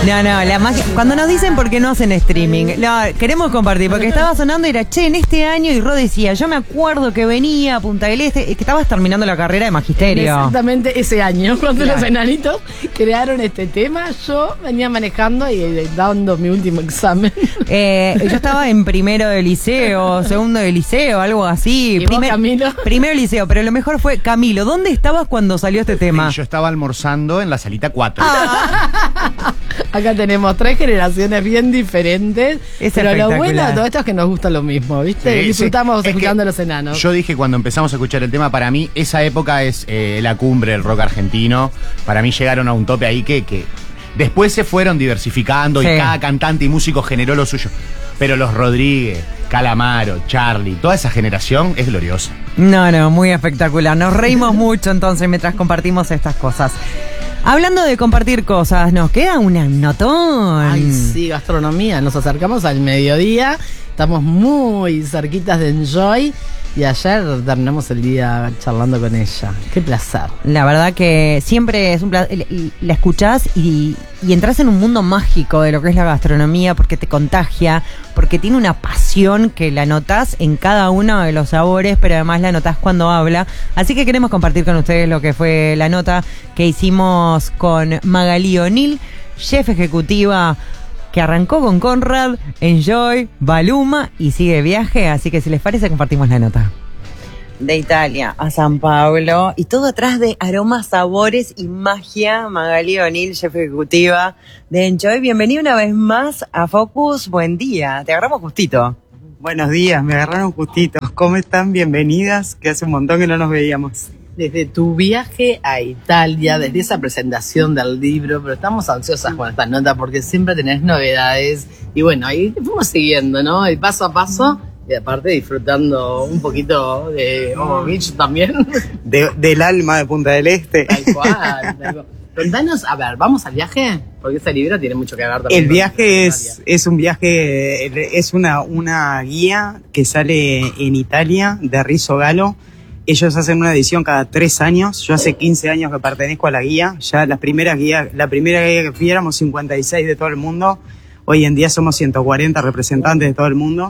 No, la magia. Cuando nos dicen por qué no hacen streaming, no, queremos compartir, porque estaba sonando y era, che, en este año, y Ro decía, yo me acuerdo que venía a Punta del Este, que estabas terminando la carrera de magisterio. Exactamente ese año, cuando los enanitos crearon este tema, yo venía manejando y dando mi último examen. Yo estaba en primero de liceo, segundo de liceo, algo así. ¿Y vos, Camilo? Primero liceo, pero lo mejor fue, Camilo, ¿dónde estabas cuando salió este tema? Yo estaba almorzando en la salita 4. Acá tenemos 3 generaciones bien diferentes. Pero lo bueno de todo esto es que nos gusta lo mismo, ¿viste? Sí, disfrutamos escuchando a los enanos. Yo dije cuando empezamos a escuchar el tema, para mí esa época es la cumbre del rock argentino. Para mí llegaron a un tope ahí que después se fueron diversificando y cada cantante y músico generó lo suyo. Pero los Rodríguez, Calamaro, Charlie, toda esa generación es gloriosa. No, muy espectacular. Nos reímos mucho entonces mientras compartimos estas cosas. Hablando de compartir cosas, nos queda un notón. Ay, sí, gastronomía. Nos acercamos al mediodía. Estamos muy cerquitas de Enjoy. Y ayer terminamos el día charlando con ella. Qué placer. La verdad que siempre es un placer. La escuchás y entras en un mundo mágico de lo que es la gastronomía, porque te contagia, porque tiene una pasión que la notás en cada uno de los sabores, pero además la notás cuando habla. Así que queremos compartir con ustedes lo que fue la nota que hicimos con Magalí O'Neill, chef ejecutiva que arrancó con Conrad, Enjoy, Baluma y sigue de viaje, así que si les parece compartimos la nota. De Italia a San Pablo y todo atrás de aromas, sabores y magia. Magalí O'Neill, chef ejecutiva de Enjoy. Bienvenida una vez más a Focus. Buen día, te agarramos justito. Buenos días, me agarraron justito. ¿Cómo están? Bienvenidas, que hace un montón que no nos veíamos. Desde tu viaje a Italia, desde esa presentación del libro, pero estamos ansiosas con esta nota porque siempre tenés novedades. Y bueno, ahí fuimos siguiendo, ¿no? Y paso a paso, y aparte disfrutando un poquito de Omaha Beach también. Del alma de Punta del Este. Tal cual. Contanos, a ver, ¿vamos al viaje? Porque ese libro tiene mucho que ver también. El viaje es un viaje, es una guía que sale en Italia de Rizzo Gallo. Ellos hacen una edición cada 3 años. Yo hace 15 años que pertenezco a la guía. Ya la primera guía que fui éramos 56 de todo el mundo. Hoy en día somos 140 representantes de todo el mundo.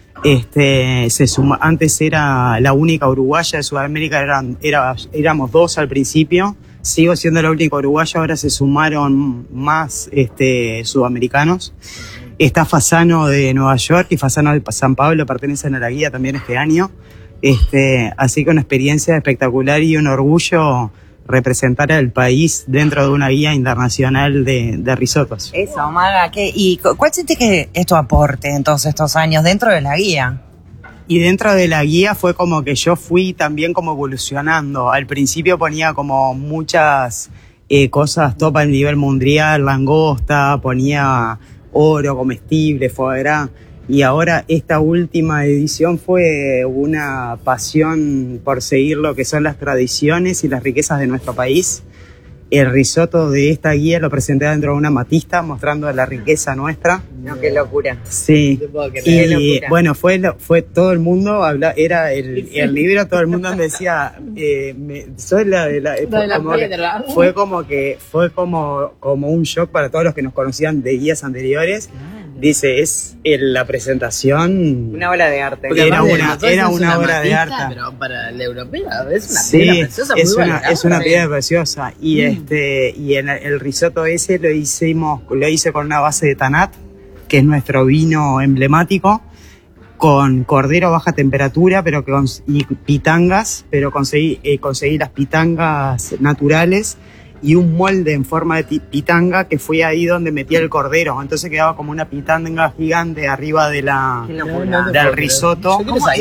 Antes era la única uruguaya de Sudamérica, éramos 2 al principio. Sigo siendo la única uruguaya, ahora se sumaron más sudamericanos. Está Fasano de Nueva York y Fasano de San Pablo pertenecen a la guía también este año. Así que una experiencia espectacular y un orgullo representar al país dentro de una guía internacional de risotos. Eso, Maga, ¿y cuál sientes que es tu aporte en todos estos años dentro de la guía? Y dentro de la guía fue como que yo fui también como evolucionando. Al principio ponía como muchas cosas top a nivel mundial, langosta, ponía oro, comestible, foie gras. Y ahora esta última edición fue una pasión por seguir lo que son las tradiciones y las riquezas de nuestro país. El risotto de esta guía lo presenté dentro de una matista mostrando la riqueza nuestra. No, qué locura. Sí. Y bueno, fue todo el mundo, era el libro, todo el mundo me decía, soy la de la piedra. Fue como un shock para todos los que nos conocían de guías anteriores. Dice, es la presentación... Una obra de arte. Era una obra de arte. Pero para la europea es una piedra preciosa. Es una piedra preciosa. Y el risotto ese lo hice con una base de Tanat, que es nuestro vino emblemático, con cordero a baja temperatura y pitangas, pero conseguí las pitangas naturales y un molde en forma de pitanga que fue ahí donde metí el cordero. Entonces quedaba como una pitanga gigante arriba de del risotto.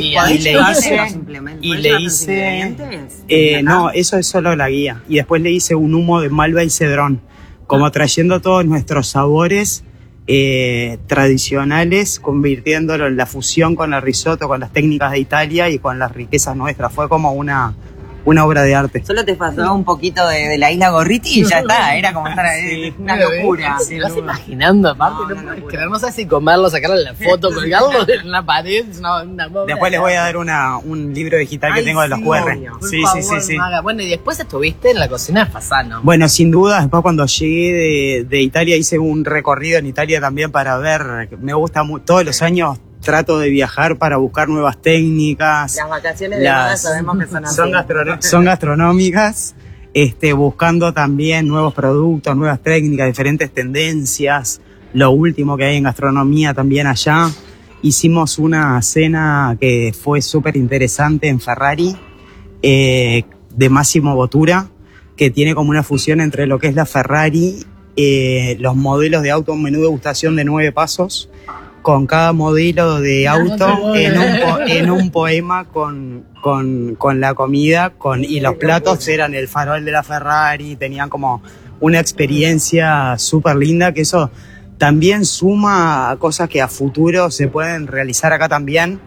Y le hice no, eso es solo la guía. Y después le hice un humo de malva y cedrón, como trayendo todos nuestros sabores tradicionales, convirtiéndolo en la fusión con el risotto, con las técnicas de Italia y con las riquezas nuestras. Fue como una una obra de arte. Solo te pasó un poquito de la isla Gorriti y ya está, era como estar ahí, una locura. ¿Te vas imaginando aparte? No puedes creer, no sé si comerlo, sacarle la foto, colgarlo en una pared. Después les voy a dar un libro digital que tengo de los QR. Sí. Maga. Bueno, y después estuviste en la cocina de Fasano. Bueno, sin duda, después cuando llegué de Italia hice un recorrido en Italia también para ver, me gusta todos los años trato de viajar para buscar nuevas técnicas. Las vacaciones de Maga sabemos que son así. Son gastronómicas, buscando también nuevos productos, nuevas técnicas, diferentes tendencias, lo último que hay en gastronomía también allá. Hicimos una cena que fue súper interesante en Ferrari, de Massimo Bottura, que tiene como una fusión entre lo que es la Ferrari, los modelos de auto, un menú de degustación de 9 pasos, con cada modelo de auto en un poema con la comida, y los platos eran el farol de la Ferrari, tenían como una experiencia súper linda, que eso también suma a cosas que a futuro se pueden realizar acá también.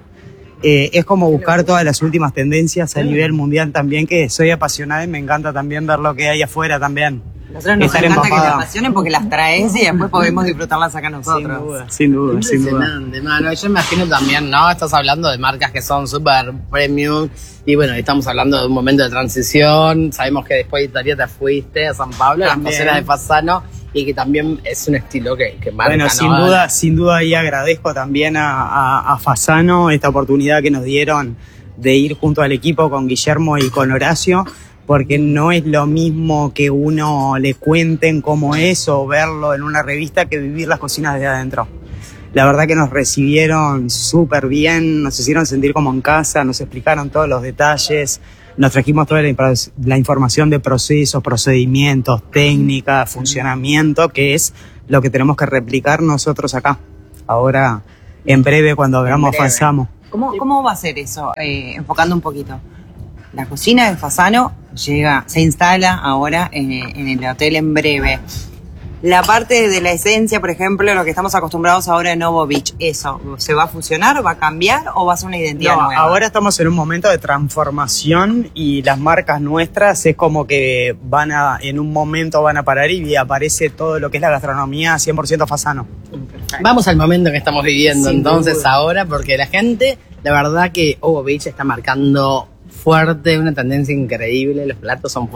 Es como buscar todas las últimas tendencias a nivel mundial también, que soy apasionada y me encanta también ver lo que hay afuera también. Nosotros nos encanta que te apasionen porque las traes y después podemos disfrutarlas acá nosotros. Sin duda. Impresionante, mano. Yo imagino también, ¿no? Estás hablando de marcas que son súper premium y bueno, estamos hablando de un momento de transición. Sabemos que después de Italia te fuiste a San Pablo, a las cocinas de Fasano, y que también es un estilo que marca. Bueno, sin duda y agradezco también a Fasano esta oportunidad que nos dieron de ir junto al equipo con Guillermo y con Horacio, porque no es lo mismo que uno le cuenten cómo es o verlo en una revista que vivir las cocinas de adentro. La verdad que nos recibieron súper bien, nos hicieron sentir como en casa, nos explicaron todos los detalles, nos trajimos toda la información de procesos, procedimientos, técnicas, funcionamiento, que es lo que tenemos que replicar nosotros acá. Ahora, en breve, cuando abramos Fasano. ¿Cómo va a ser eso? Enfocando un poquito. La cocina de Fasano se instala ahora en el hotel en breve. La parte de la esencia, por ejemplo, lo que estamos acostumbrados ahora en Novo Beach, ¿eso se va a fusionar, va a cambiar o va a ser una identidad nueva? Ahora estamos en un momento de transformación y las marcas nuestras es como que en un momento van a parar y aparece todo lo que es la gastronomía 100% Fasano. Vamos al momento que estamos viviendo entonces ahora, porque la gente, la verdad que Novo Beach está marcando fuerte, una tendencia increíble, los platos son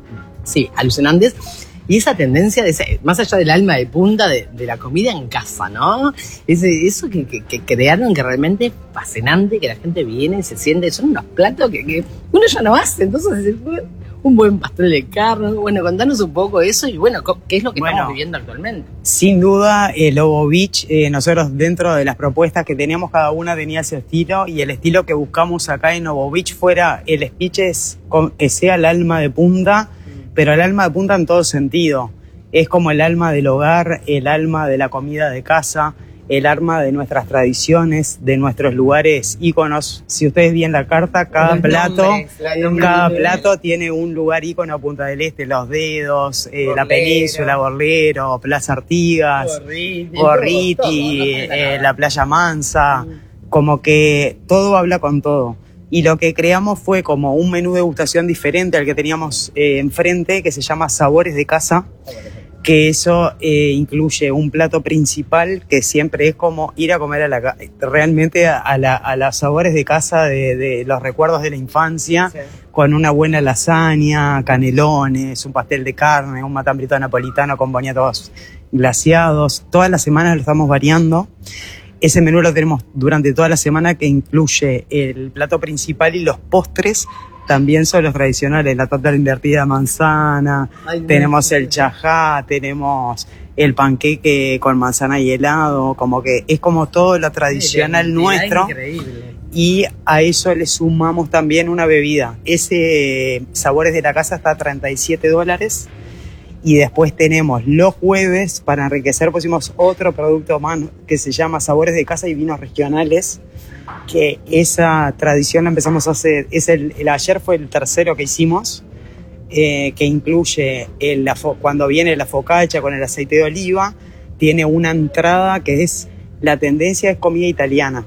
alucinantes. Y esa tendencia, más allá del alma de punta de la comida en casa, ¿no? Eso que crearon, que realmente es fascinante, que la gente viene y se siente, son unos platos que uno ya no hace. Entonces, un buen pastel de carne. Bueno, contanos un poco eso y bueno, ¿qué es lo que estamos viviendo actualmente? Sin duda, el Novo Beach, nosotros dentro de las propuestas que teníamos, cada una tenía ese estilo, y el estilo que buscamos acá en Novo Beach fuera el speech que sea el alma de punta, pero el alma de punta en todo sentido. Es como el alma del hogar, el alma de la comida de casa, el alma de nuestras tradiciones, de nuestros lugares íconos. Si ustedes ven la carta, cada plato tiene un lugar ícono a Punta del Este: Los Dedos, la Península, Borlero, Plaza Artigas, Gorriti, la Playa Mansa. Como que todo habla con todo. Y lo que creamos fue como un menú de degustación diferente al que teníamos enfrente, que se llama Sabores de Casa, que eso incluye un plato principal que siempre es como ir a comer realmente a los sabores de casa de los recuerdos de la infancia, con una buena lasaña, canelones, un pastel de carne, un matambrito napolitano con boniatos glaseados. Todas las semanas lo estamos variando. Ese menú lo tenemos durante toda la semana, que incluye el plato principal, y los postres también son los tradicionales: la torta invertida de manzana, tenemos el chajá, tenemos el panqueque con manzana y helado, como que es como todo lo tradicional nuestro. Increíble. Y a eso le sumamos también una bebida. Ese Sabores de la Casa está a $37. Y después tenemos los jueves, para enriquecer, pusimos otro producto más que se llama Sabores de Casa y Vinos Regionales, que esa tradición la empezamos a hacer. Ayer fue el tercero que hicimos, que incluye cuando viene la focaccia con el aceite de oliva, tiene una entrada que es, la tendencia es comida italiana.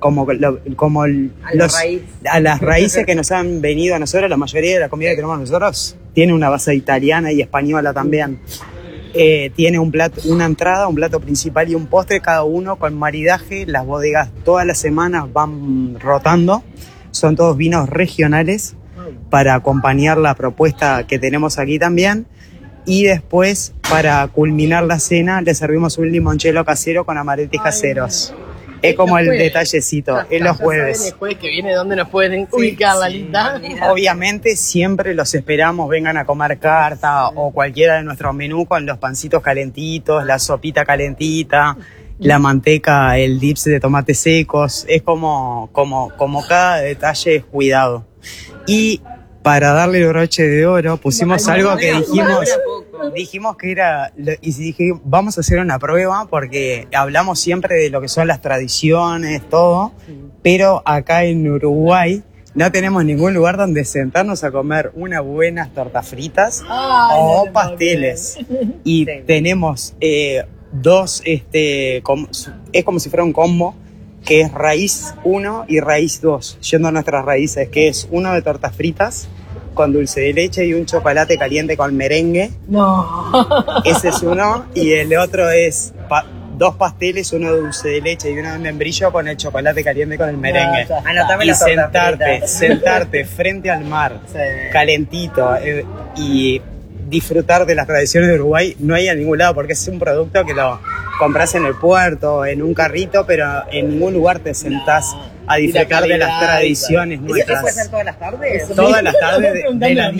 a las raíces que nos han venido a nosotros. La mayoría de la comida que tenemos nosotros tiene una base italiana y española también. Tiene una entrada, un plato principal y un postre, cada uno con maridaje. Las bodegas todas las semanas van rotando. Son todos vinos regionales para acompañar la propuesta que tenemos aquí también. Y después, para culminar la cena, le servimos un limoncello casero con amaretti caseros. Es como el detallecito, es los jueves. El jueves que viene, ¿dónde nos pueden ubicar la lista? Obviamente siempre los esperamos, vengan a comer carta o cualquiera de nuestros menús con los pancitos calentitos, la sopita calentita, la manteca, el dips de tomates secos. Es como cada detalle es cuidado. Y para darle el broche de oro pusimos algo que dijimos que era, y dije, vamos a hacer una prueba porque hablamos siempre de lo que son las tradiciones, todo, pero acá en Uruguay no tenemos ningún lugar donde sentarnos a comer unas buenas tortas fritas o pasteles. Y tenemos dos, es como si fuera un combo, que es raíz 1 y raíz 2, yendo a nuestras raíces, que es uno de tortas fritas con dulce de leche y un chocolate caliente con merengue. No. Ese es uno. Y el otro es dos pasteles, uno de dulce de leche y uno de membrillo con el chocolate caliente con el merengue. Y sentarte frente al mar, calentito, y disfrutar de las tradiciones de Uruguay no hay a ningún lado, porque es un producto que lo compras en el puerto, en un carrito, pero en ningún lugar te sentás a disfrutar de las tradiciones nuestras. ¿Eso puede ser todas las tardes? Todas las tardes, de las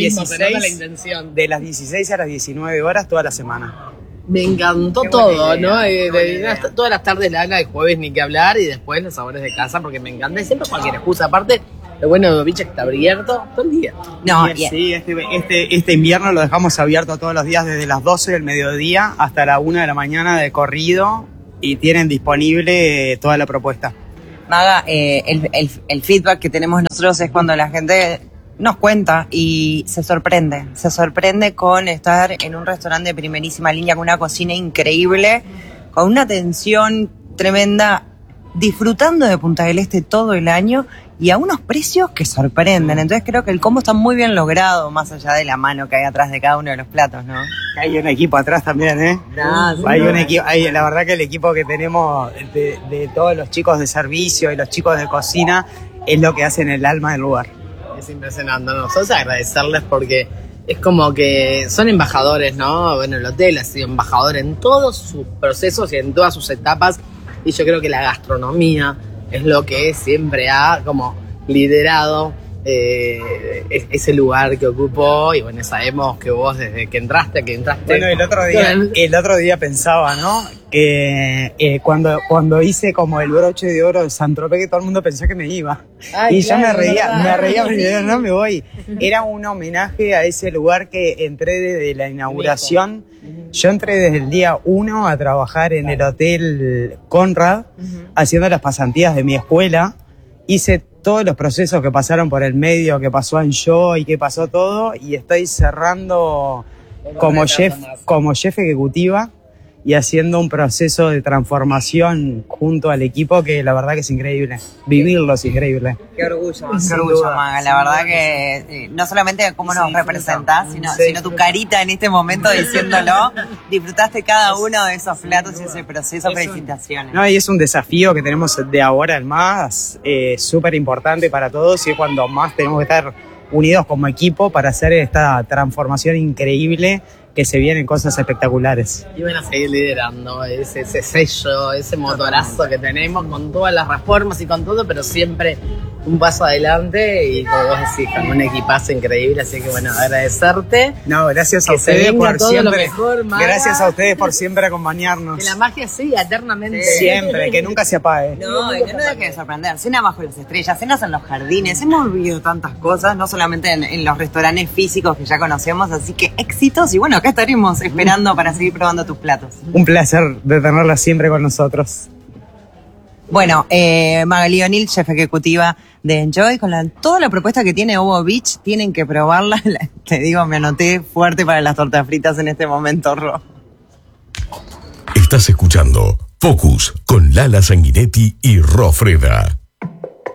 16 a las 19 horas, toda la semana. Me encantó todo, ¿no? Todas las tardes la de jueves ni que hablar, y después los sabores de casa, porque me encanta. Y siempre cualquier excusa. Aparte, lo bueno de Beach es que está abierto todo el día. No, sí, este invierno lo dejamos abierto todos los días desde las 12 del mediodía hasta la 1 de la mañana de corrido, y tienen disponible toda la propuesta. Maga, el feedback que tenemos nosotros es cuando la gente nos cuenta y se sorprende con estar en un restaurante de primerísima línea, con una cocina increíble, con una atención tremenda, disfrutando de Punta del Este todo el año y a unos precios que sorprenden. Entonces creo que el combo está muy bien logrado, más allá de la mano que hay atrás de cada uno de los platos, ¿no? Hay un equipo atrás también, ¿eh? La verdad que el equipo que tenemos de todos los chicos de servicio y los chicos de cocina es lo que hacen el alma del lugar. Es impresionante, ¿no? Nosotros agradecerles porque es como que son embajadores, ¿no? Bueno, el hotel ha sido embajador en todos sus procesos y en todas sus etapas, y yo creo que la gastronomía es lo que siempre ha como liderado ese lugar que ocupó. Y bueno, sabemos que vos desde que entraste... Bueno, el otro día pensaba, ¿no? Que cuando hice como el broche de oro de Saint-Tropez, que todo el mundo pensó que me iba. Ay, y claro, yo me reía, porque no me voy. Era un homenaje a ese lugar que entré desde la inauguración. Yo entré desde el día 1 a trabajar en el Hotel Conrad, haciendo las pasantías de mi escuela. Hice todos los procesos que pasaron por el medio, que pasó en Show y que pasó todo, y estoy cerrando como chef ejecutiva y haciendo un proceso de transformación junto al equipo que la verdad que es increíble. Vivirlo es increíble. Qué orgullo, Maga. La verdad que no solamente cómo nos representás, sino tu carita en este momento diciéndolo. Disfrutaste cada uno de esos platos y ese proceso. Felicitaciones. No, y es un desafío que tenemos de ahora en más, súper importante para todos, y es cuando más tenemos que estar unidos como equipo para hacer esta transformación increíble, que se vienen cosas espectaculares. Y van a seguir liderando ese sello, ese motorazo que tenemos, con todas las reformas y con todo, pero siempre un paso adelante, y como vos decís, con un equipazo increíble. Así que bueno, agradecerte. No, gracias a ustedes por siempre. Gracias a ustedes por siempre acompañarnos. Que la magia siga eternamente. Siempre, que nunca se apague. No, y que no deje de sorprender. Cena bajo las estrellas, cenas en los jardines. Hemos vivido tantas cosas, no solamente en los restaurantes físicos que ya conocemos, así que éxitos. Y bueno, acá estaremos esperando para seguir probando tus platos. Un placer de tenerla siempre con nosotros. Bueno, Magali O'Neill, chef ejecutiva de Enjoy, con toda la propuesta que tiene Ovo Beach, tienen que probarla. Te digo, me anoté fuerte para las tortas fritas en este momento, Ro. Estás escuchando Focus con Lala Sanguinetti y Ro Freda.